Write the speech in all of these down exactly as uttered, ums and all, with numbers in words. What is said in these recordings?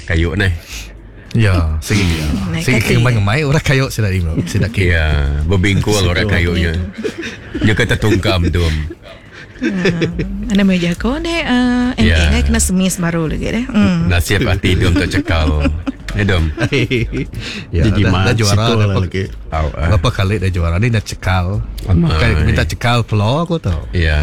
kayu ni. Ya, sige. Sige kembang mai orang kayu sila imo. Sila ke. Ya, berbingkul orang kayunya. Dia kata tungkam tu. Ana mau jago deh, M A kena semis baru lagi deh. Nasib hati dom tak cekal. Eh dom. Ya, dah, dah juara dah lagi. Berapa kali dah juara ni dah cekal. Kayak minta cekal peluang aku tahu. Ya.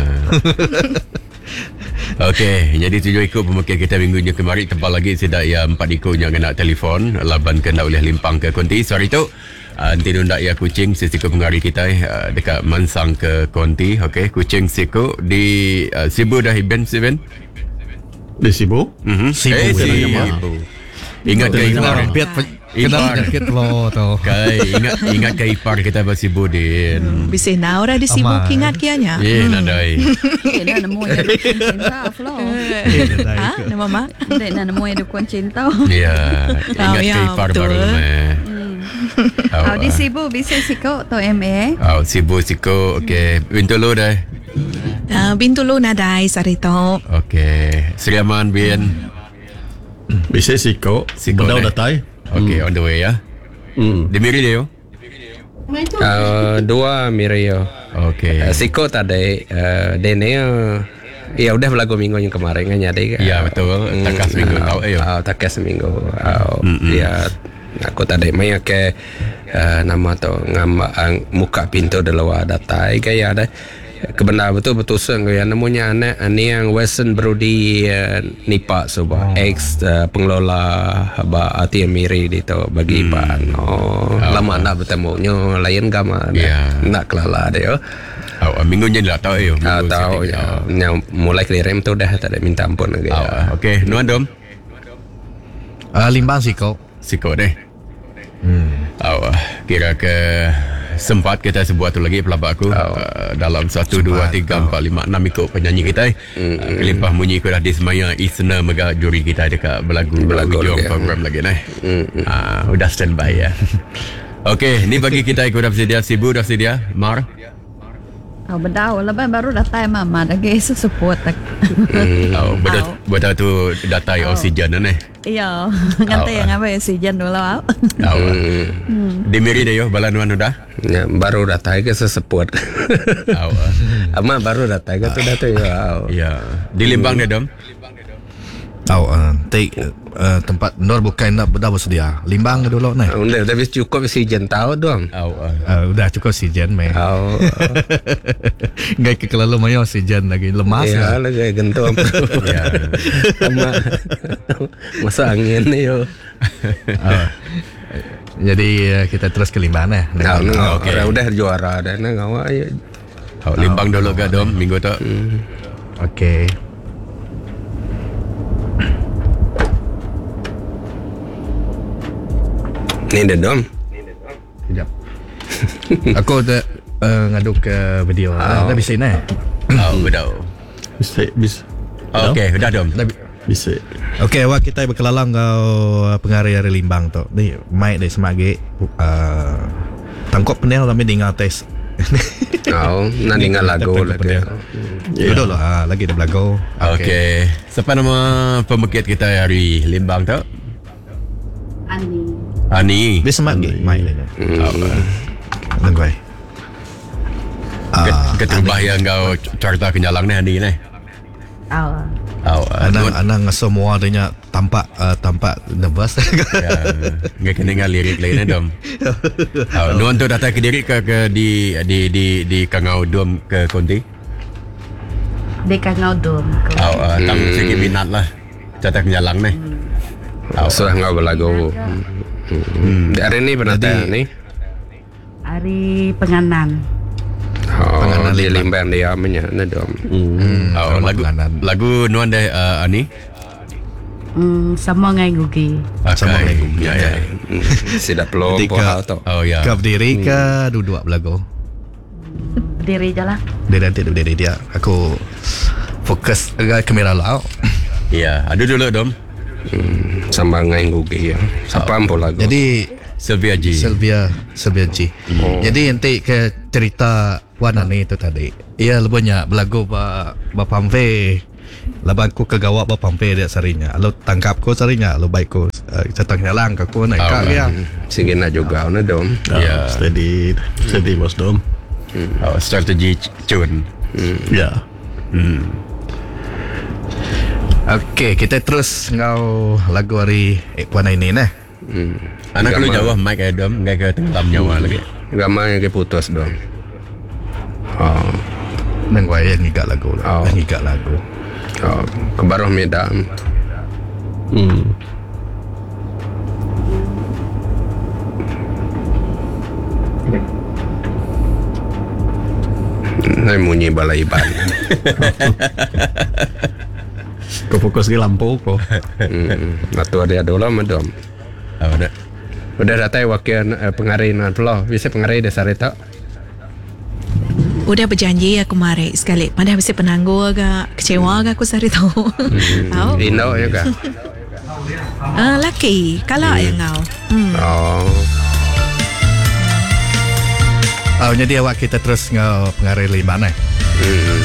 Okey, jadi tujuh ikut pemakaian kita minggunya kemarin tebal lagi sedak ya empat ikutnya kena telefon laban kena oleh limpang ke konti. Sorry tu. Uh, nanti nundak ya kucing sisiku pengari kita uh, dekat Mansang ke konti. Okey, kucing siku di uh, Sibu dah event Siben. Di Sibu? Mhm. Sibu. Eh, Sibu. Ingat ke ipar? Kenapa sakit lo tau? Kai ingat ingat ke ipar kita Sibu din. Bisa na ora di Sibu kingat kianya. Eh, nadai. Kena nemu ya dukun cinta flow. Ha, nama mak? Kena nemu ya dukun cinta. Ya, ingat ke ipar baru meh. Oh, di Sibu bisa siko atau M A? Oh, Sibu siko. Okey, Bintulu dah. Ah, Bintulu nadai sarito. Okey, Seriaman Bien. Bisa siko. Siko Bedau dah. datai. Okey, on the way ya. Hmm. Demiri dia. Uh, dua Mirio. Okey. Uh, Siko tadi uh, Dene uh, ya udah berlagu minggu yang kemarin kan jadi. Ya betul. Takas minggu uh, tahu ayo. Uh, takas minggu. Uh, ya aku tadi main ke uh, nama tu ngam uh, muka pintu de luar datai kayak ada kebenar betul betul seng ya namanya anak ani yang Western Brody uh, Nipa soba ex uh, pengelola ba A T M Miri di tu bagi hmm. pan oh, oh lama nak bertemunya lain gama yeah. nak kelala dia oh minggu ni dah tahu yo ah, tahu ya yang mulai kirim tu dah tak ada minta ampun lagi oh, ya. Okey nuan dom ah uh, limbang siko siko deh hmm oh, kira ke sempat kita sebuah tu lagi pelabak aku oh. uh, dalam satu, dua, tiga, empat, lima, enam ikut penyanyi kita mm, uh, kelimpah munyi ikut dah di semaya isna mega juri kita dekat belagu belagu lagi program lagi nah mm, mm. Uh, udah standby ya. Okey, ni bagi kita ikut dah bersedia Sibu dah sedia Mar. Oh bedau lepas baru datai mama dah gesu support tak. Hmm, oh, betul betul tu datai oh. Oksigen nah. Iya, ngantai yang apa oksigen dulu au. Oh. Di Miri deh yo balanuan udah. Ya, baru datai ke seseput. Oh. Ama baru datai ke tu datai ya. Ya. Di Limbang deh dom. Tahu uh, take uh, tempat Nur bukan nak dah bersedia. Limbang dulu ni. Udah dah cukup oksigen tahu dong. Oh, uh. Uh, udah cukup oksigen meh. Oh. Gak kekelalu mayo oksigen lagi lemas. Ya, lagi gentom. Ya. Sama masa angin ni yo. uh, jadi uh, kita terus ke Limbang nah. Nah, nah okay. Udah juara dah nah ngawak ayo. Oh, Limbang dulu ke dom minggu tu. Hmm. Okey. Ni dah dom. Sekejap. Aku dah uh, ngaduk ke video. Oh. Dah bisa ni. Oh, betul. Bisa bisa. Oh, okey, dah dom. Dah bisa. Okey, awak kita berkelalang kau pengarai dari Limbang tu. Ni mic dari semagi uh, tangkap penel kami dengar tes. Oh, nak dengar lagu lagi. Ya betul lah, lagi ada lagu. Okey. Siapa nama pemekiat kita hari Limbang tu? Ani. Ani. Dia semagi mic ni. Oh. Langgai. Ah, ketubah yang kau cerita kenyalang ni Ani ni. Oh. Oh, anak anak semua adanya tampak uh, tampak nervous. Ya, nggak kena dengar lirik lain dom. Oh, nuan tu datang ke diri ke, ke di di di di Kangau Dom ke Konti. Di Kangau Dom. Oh, uh, tam hmm. segi minat lah. Cerita kenyalang ni. Oh, sudah ngau berlagu. Hmm. Hari ni berada ni. Hari Penganan. Oh, penganan di Limbang dia punya ni dom. Hmm. Oh, lagu lagu nuan deh uh, Ani. Hmm, sama ngai gugi. Okay. Sama ngai gugi. Ya, ya. Sudah pelong Ketika atau. Oh ya. Kau berdiri ke duduk belagu? Berdiri je lah. Dia nanti berdiri dia. Aku fokus ke kamera lah. Ya, ada dulu dom. Hmm, sama ngai gugi ya. Siapa oh. lagu? Jadi Sylvia G. Sylvia Sylvia G. Oh. Jadi nanti ke cerita Wan Ani itu tadi. Ia lebihnya belagu ba ba pamve Laban ko kagawa ba pampe dia sarinya. Lo tangkap ko sarinya, lo baik ko uh, catang nyalang ka ko naik Oh, ka dia. Sige na juga na dom. Ah, Ya. Steady. Steady bos dom. Oh, strategi cun. Ya. Okey, kita terus ngau lagu hari Ekwan ini nah. Hmm. Anak lu Gama- jawab mic ada dom, enggak ke tengah nyawa lagi. Gamanya ke putus dom. Oh, Nang waya ngigak lagu lah. Oh. Ngigak lagu. oh, kebaruh medam. Hmm. Nai munyi balai ban. Kau fokus di lampu kau. Hmm. Matu ada dola madom. Oh, dah. Udah datai wakil eh, pengarai nan pula. Bisa pengarai dasar itu. Udah berjanji aku mari sekali. Padahal mesti penangguh agak kecewa agak aku sari tahu. Tahu? Indo juga. Ah, laki. Kalau yang ngau. Hmm. Oh. Oh, jadi awak kita terus ngau pengarai lima nah. Hmm.